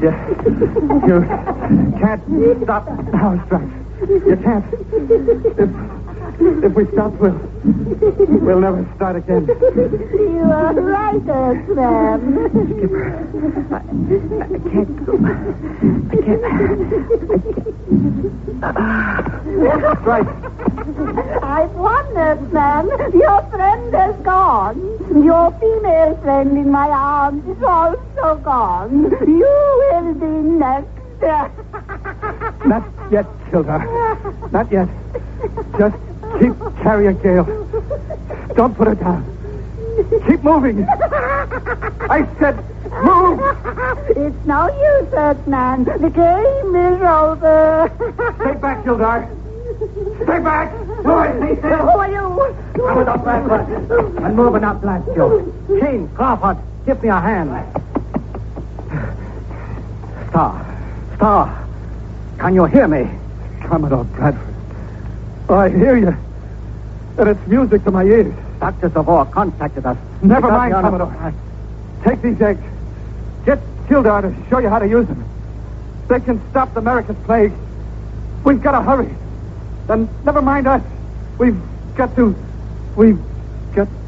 You can't stop our strike. You can't. If we stop, we'll never start again. You are right, Earthman. Skipper, I can't go. Strike. I've won, Earthman. Your friend has gone. Your female friend in my arms is also gone. You will be next. Not yet, Hilda. Not yet. Just keep carrying Gale. Don't put her down. Keep moving. I said move. It's no use, Earthman. The game is over. Stay back, Gildar. Stay back. Roy, stay still. Who are you? Commodore Bradford. And moving up, blast you. Kane, Crawford, give me a hand. Star, can you hear me? Commodore Bradford. I hear you. And it's music to my ears. Dr. Savor contacted us. Never mind, Commodore. Take these eggs. Get Gildar to show you how to use them. They can stop the American plague. We've got to hurry. Then never mind us. We've got